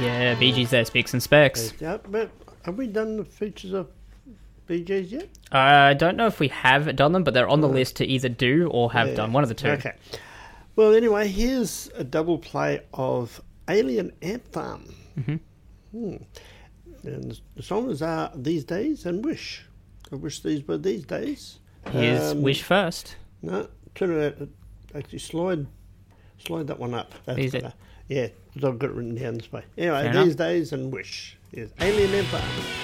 Yeah, Bee Gees there, Specs and Specs. Yeah, but have we done the features of Bee Gees yet? I don't know if we have done them, but they're on the list to either do or have done. One of the two. Okay. Well, anyway, here's a double play of Alien Ant Farm. And the songs are These Days and Wish. I wish these were these days. Here's Wish first. No, turn it out. Actually, slide that one up. That's Is it? better. Yeah, because I've got it written down this way. Anyway, Fair These enough. Days and Wish. Yes, Alien Ant Farm.